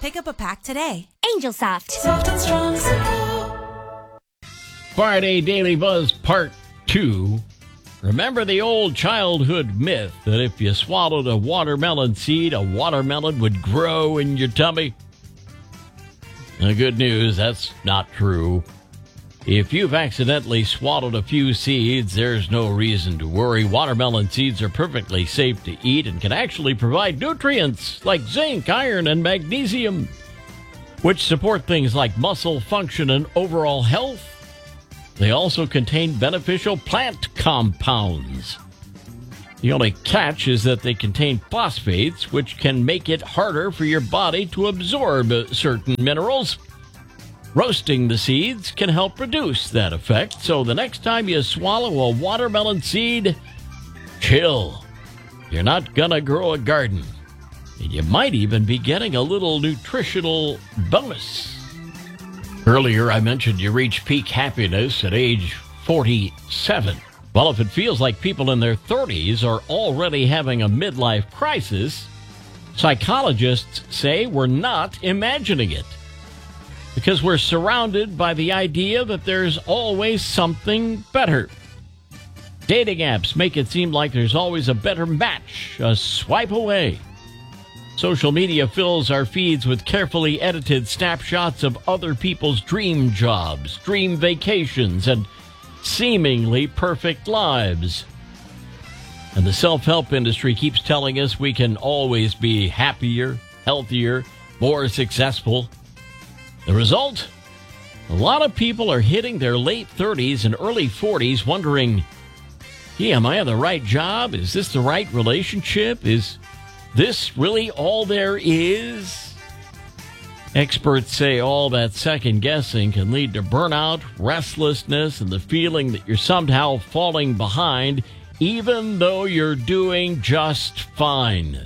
Pick up a pack today. Angel Soft. Soft and strong cereal. Friday Daily Buzz Part 2. Remember the old childhood myth that if you swallowed a watermelon seed, a watermelon would grow in your tummy? The good news, that's not true. If you've accidentally swallowed a few seeds, there's no reason to worry. Watermelon seeds are perfectly safe to eat and can actually provide nutrients like zinc, iron, and magnesium, which support things like muscle function and overall health. They also contain beneficial plant compounds. The only catch is that they contain phosphates, which can make it harder for your body to absorb certain minerals. Roasting the seeds can help reduce that effect, so the next time you swallow a watermelon seed, chill. You're not gonna grow a garden, and you might even be getting a little nutritional bonus. Earlier, I mentioned you reach peak happiness at age 47. Well, if it feels like people in their 30s are already having a midlife crisis, psychologists say we're not imagining it, because we're surrounded by the idea that there's always something better. Dating apps make it seem like there's always a better match a swipe away. Social media fills our feeds with carefully edited snapshots of other people's dream jobs, dream vacations, and seemingly perfect lives. And the self-help industry keeps telling us we can always be happier, healthier, more successful. The result? A lot of people are hitting their late 30s and early 40s wondering, gee, am I in the right job? Is this the right relationship? Is this really all there is? Experts say all that second guessing can lead to burnout, restlessness, and the feeling that you're somehow falling behind, even though you're doing just fine.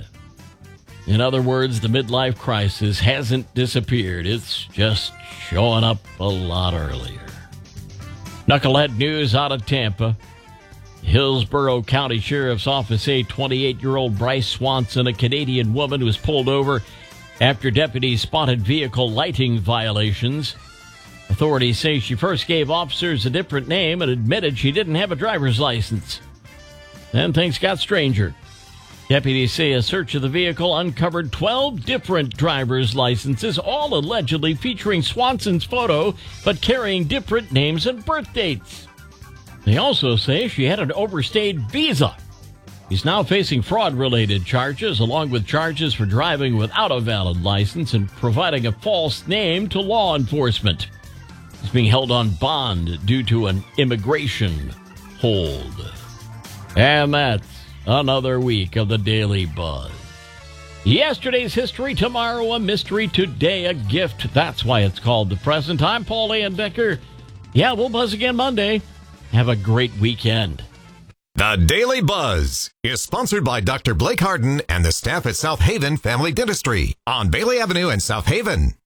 In other words, the midlife crisis hasn't disappeared. It's just showing up a lot earlier. Knucklehead news out of Tampa. Hillsborough County Sheriff's Office say 28-year-old Bryce Swanson, a Canadian woman, was pulled over after deputies spotted vehicle lighting violations. Authorities say she first gave officers a different name and admitted she didn't have a driver's license. Then things got stranger. Deputies say a search of the vehicle uncovered 12 different driver's licenses, all allegedly featuring Swanson's photo, but carrying different names and birth dates. They also say she had an overstayed visa. He's now facing fraud-related charges, along with charges for driving without a valid license and providing a false name to law enforcement. He's being held on bond due to an immigration hold. And that's another week of the Daily Buzz. Yesterday's history, tomorrow a mystery, today a gift. That's why it's called the present. I'm Paul Leyendecker. Yeah, we'll buzz again Monday. Have a great weekend. The Daily Buzz is sponsored by Dr. Blake Harden and the staff at South Haven Family Dentistry on Bailey Avenue in South Haven.